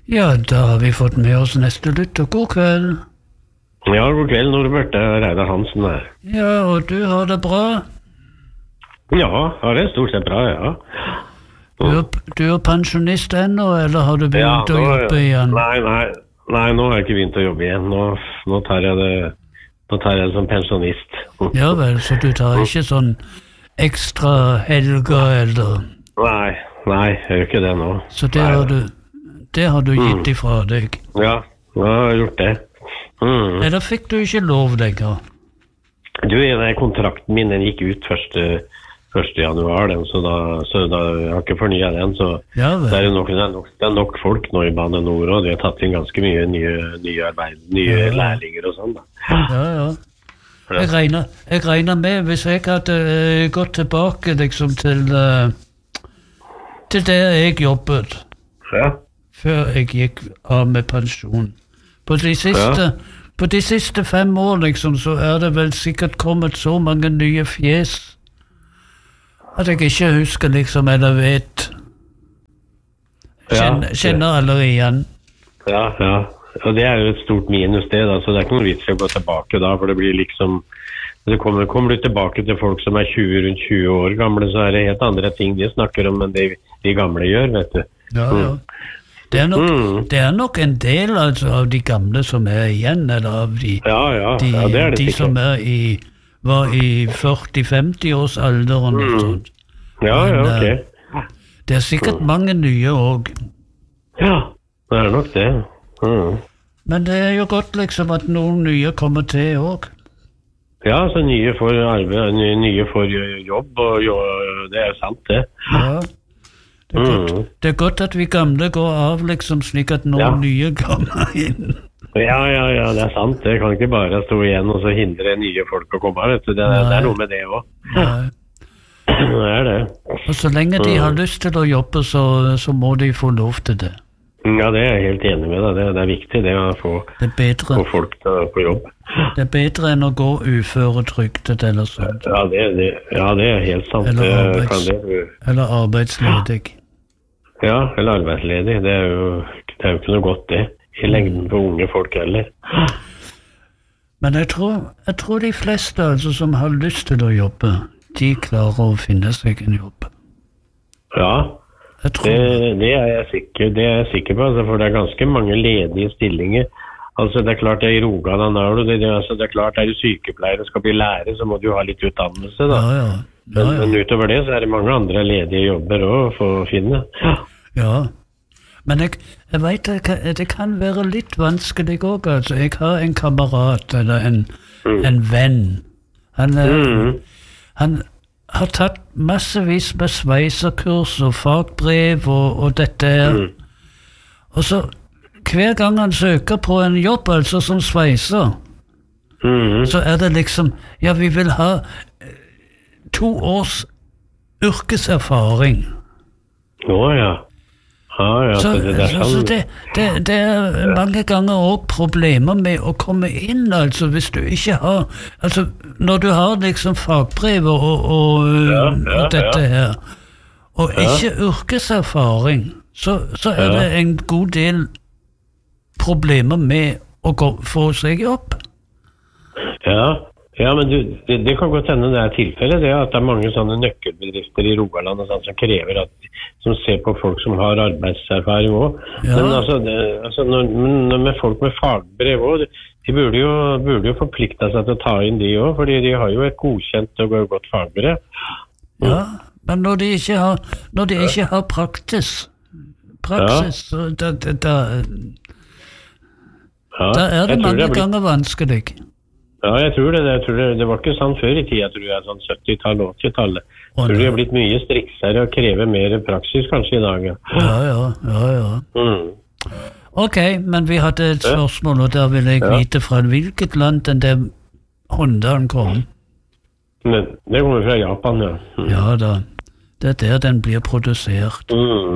Ja, da har vi fått med oss neste lytter. God kveld. Ja, god kveld, Norbert. Det er Reidar Hansen her. Ja, og du har det bra? Ja, det er stort sett bra, ja. Du er pensjonist ennå, eller har du begynt å jobbe igjen? Nei, nå har jeg ikke begynt å jobbe igjen. Nå tar jeg det som pensjonist. Ja vel, så du tar ikke sånn ekstra helger, eller? Nei, jeg gjør ikke det nå. Så det har du gitt ifra deg? Ja, jeg har gjort det. Eller fikk du ikke lov lenger? Du, kontrakten min, den gikk ut 1. januar, så da jeg har ikke fornyet den, så ja, det er nok folk nå i Bane Nor, og de har tatt inn ganske mye nye lærlinger og sånn da. Ja. Jeg regner med, hvis jeg hadde gått tilbake liksom til der jeg jobbet, før jeg gikk av med pensjon. På de siste 5 år liksom, så er det vel sikkert kommet så mange nye fjes at jeg ikke husker liksom, eller vet. Kjenner alle igjen. Ja, og det er jo et stort minus det da, så det er ikke noe vits å gå tilbake da, for det blir liksom, kommer du tilbake til folk som er rundt 20 år gamle, så er det helt andre ting de snakker om enn det de gamle gjør, vet du. Ja. Det er nok en del altså, av de gamle som er igjen, eller av de som var i 40-50 års alderen og sånt. Ja, ok. Det er sikkert mange nye også. Ja, det er nok det. Men det er jo godt liksom at noen nye kommer til også. Ja, så nye får arbeid, nye får jobb, og det er sant det. Ja. Det er godt at vi gamle går av liksom slik at noen nye kommer inn. Ja, det er sant. Det kan ikke bare stå igjen og så hindre nye folk å komme, vet du. Det er noe med det også. Det er det. Og så lenge de har lyst til å jobbe, så må de få lov til det. Ja, det er jeg helt enig med deg. Det er viktig det å få folk på jobb. Det er bedre enn å gå uføretrygdet eller sånt. Ja, det er helt sant. Eller arbeidsledig. Ja, eller arbeidsledig. Det er jo ikke noe godt det. I lengden for unge folk heller. Men jeg tror de fleste altså, som har lyst til å jobbe, de klarer å finne seg en jobb. Ja, det er jeg sikker på, altså, for det er ganske mange ledige stillinger. Altså det er klart det er i Rogaland, det er klart er du sykepleier og skal bli lærer, så må du ha litt utdannelse da. Men utover det så er det mange andre ledige jobber også for å finne. Ja, men jeg vet det kan være litt vanskelig også, altså. Jeg har en kamerat, eller en venn. Han har tatt massevis med sveiserkurs og fagbrev og dette her. Og så hver gang han søker på en jobb, altså som sveiser, så er det liksom, ja, vi vil ha 2 års yrkeserfaring. Ja. Så det er mange ganger også problemer med å komme inn, altså hvis du ikke har, altså når du har liksom fagbrev og dette her, og ikke yrkeserfaring, så er det en god del problemer med å få seg jobb. Ja, men det kan godt hende det er tilfellet, det at det er mange sånne nøkkelbedrifter i Rogaland og sånn, som krever som ser på folk som har arbeidserfaring også. Men altså med folk med fagbrev også, de burde jo forplikte seg til å ta inn de også, fordi de har jo et godkjent og godt fagbrev. Ja, men når de ikke har praksis, så da er det mange ganger vanskelig. Ja, jeg tror det. Det var ikke sånn før i tida, tror jeg, sånn 70-tallet, 80-tallet. Jeg tror de har blitt mye striksere og krever mer praksis kanskje i dag. Ja. Ok, men vi hadde et spørsmål, og der vil jeg vite fra hvilket land den der Hondaen kom. Det kommer fra Japan, ja. Ja da, det er der den blir produsert.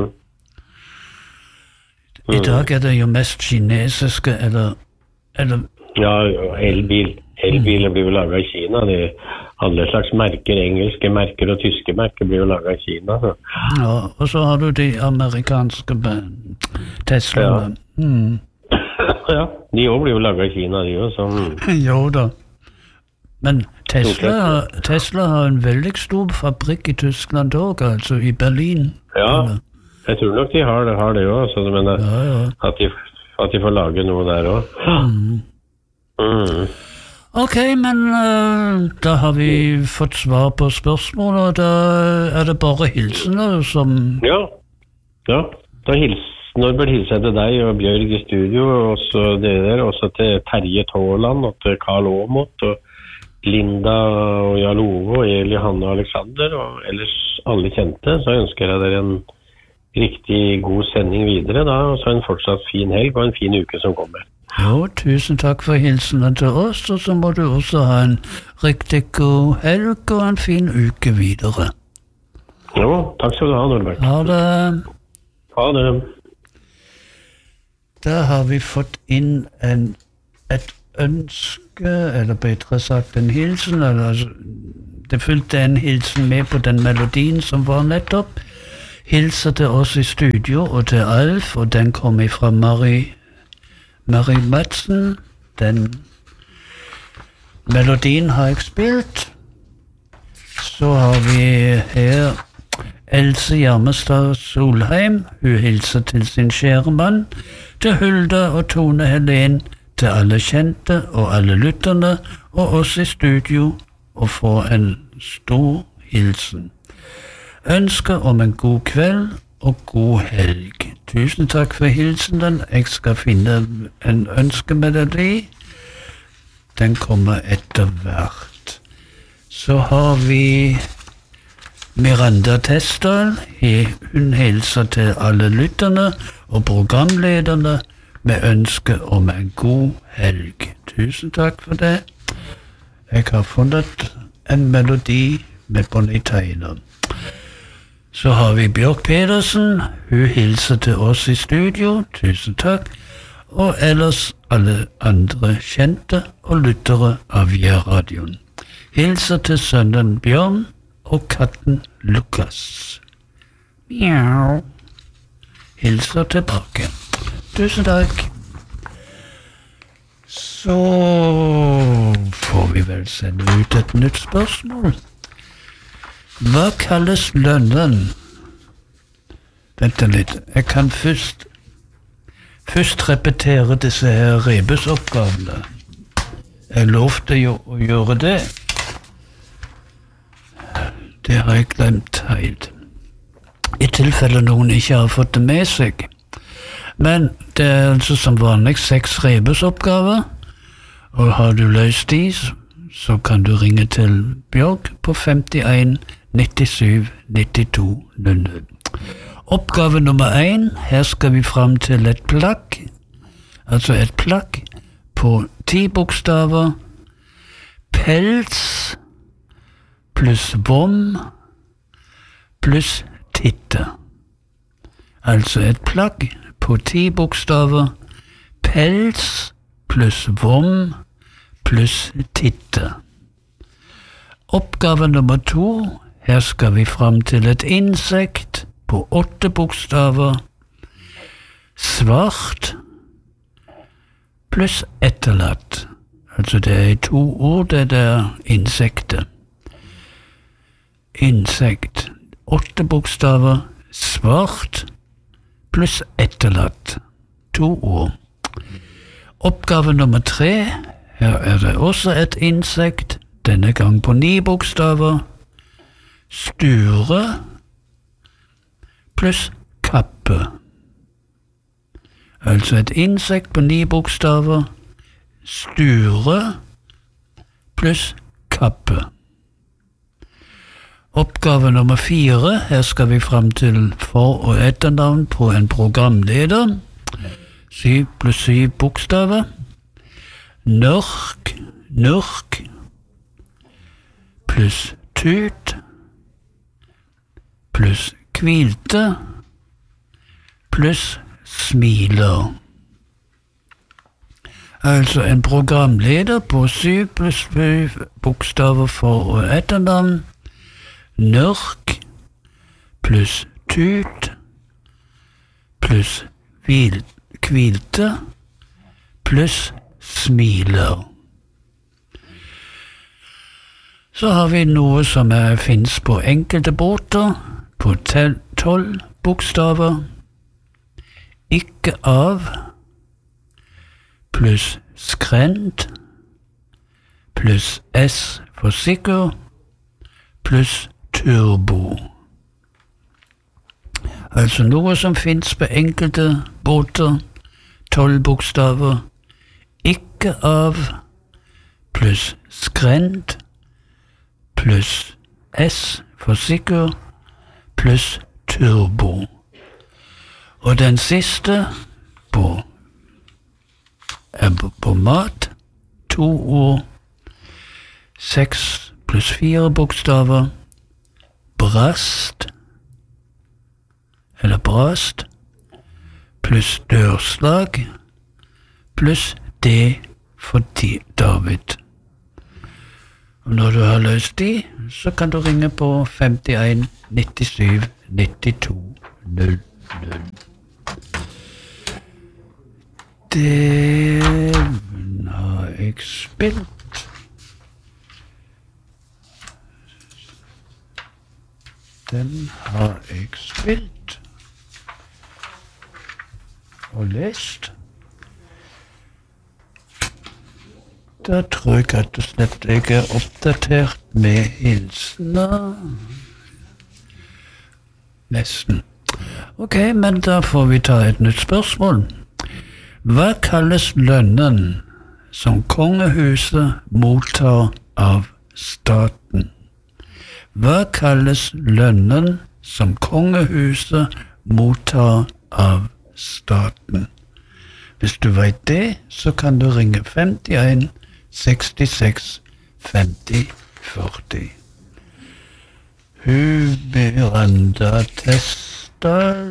I dag er det jo mest kinesiske, eller ja, elbiler blir jo laget i Kina. Alle slags merker, engelske merker og tyske merker blir jo laget i Kina. Så. Ja, og så har du de amerikanske Tesla. Ja, de også blir jo laget i Kina, de også. Jo da. Men Tesla har en veldig stor fabrikk i Tyskland også, altså i Berlin. Ja, jeg tror nok de har det også, men at de får lage noe der også. Ok, men da har vi fått svar på spørsmålet, og da det bare hilsener som... Ja, da Norbert hilser til deg og Bjørg i studio, og så det der, også til Terje Tåland, og til Karl Aamodt, og Linda og Jarl Ove, og Eli, Hanne og Alexander, og ellers alle kjente, så ønsker jeg dere en riktig god sending videre da, og så en fortsatt fin helg og en fin uke som kommer. Jo, tusen takk for hilsenen til oss, og så må du også ha en riktig god helg og en fin uke videre. Jo, takk skal du ha, Norbert. Ha det. Ha det. Da har vi fått inn et ønske, eller bedre sagt en hilsen, eller det fulgte en hilsen med på den melodien som var nettopp. Hilser til oss i studio og til Alf, og den kom ifra Marie Madsen. Den melodien har jeg spilt. Så har vi her Else Hjermestad Solheim. Hun hilser til sin kjære mann, til Hulda og Tone Helen, til alle kjente og alle lytterne, og oss i studio, og få en stor hilsen. Ønsker om en god kveld og god helg. Tusen takk for hilsenen. Jeg skal finne en ønskemelodi. Den kommer etter hvert. Så har vi Miranda Tesdal. Hun hilser til alle lytterne og programlederne med ønske om en god helg. Tusen takk for det. Jeg har funnet en melodi med Bonnie Tyler. Så har vi Bjørk Pedersen. Hun hilser til oss i studio. Tusen takk. Og ellers alle andre kjente og lyttere av Jærradioen. Hilser til sønnen Bjørn og katten Lukas. Mjau. Hilser tilbake. Tusen takk. Så får vi vel sende ut et nytt spørsmål. Hva kalles lønnen? Vent litt, jeg kan først repetere disse her rebusoppgavene. Jeg lovte jo å gjøre det. Det har jeg glemt helt. I tilfelle noen ikke har fått det med seg. Men det er altså som vanlig 6 rebusoppgaver, og har du løst de, så kan du ringe til Bjørg på 51 97 92 00. Oppgave nummer 1, her skal vi frem til et plagg, altså et plagg på 10 bokstaver, pels pluss vom pluss titte. Altså et plagg på 10 bokstaver, pels pluss vom pluss titte. Oppgave nummer 2, her skal vi frem til et insekt på 8 bokstaver, svart pluss etterlatt. Altså det er 2 ord, det der insektet. Insekt, 8 bokstaver, svart pluss etterlatt. 2 ord. Oppgave nummer 3, her er det også et insekt, denne gang på 9 bokstaver, sture pluss kappe. Altså et insekt på 9 bokstaver, sture pluss kappe. Oppgave nummer 4, her skal vi frem til for- og etternavn på en programleder. 7 pluss 7 bokstaver. Nørk pluss tut pluss kvilte pluss smiler. Altså en programleder på 7 pluss 7 bokstaver for- og etternavn. Nørk pluss tut pluss hvilte pluss smiler. Så har vi noe som finnes på enkelte båter, på 12 bokstaver. Ikke av, pluss skrend, pluss S for sikker, pluss turbo. Altså noe som finnes på enkelte båter, 12 bokstaver. Ikke av, pluss skrend, pluss S for sikker, pluss turbo. Og den siste på mat, 2 ord, 6 pluss 4 bokstaver, brast, eller brast, pluss dørslag, pluss D for David. Og når du har løst de, så kan du ringe på 51 97 92 00. Den har jeg spilt. Den har jeg spilt og lest. Da tror jeg rett og slett jeg oppdatert med hilsener. Nesten. Ok, men da får vi ta et nytt spørsmål. Hva kalles lønnen som kongehuset mottar av staten? Hva kalles lønnen som kongehuset mottar av staten? Hvis du vet det, så kan du ringe 51 66 50 40. Miranda Testal.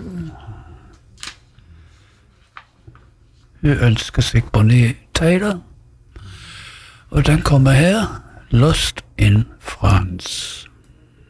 Hun ønsker seg Bonnie Tyler, og den kommer her, Lost in France.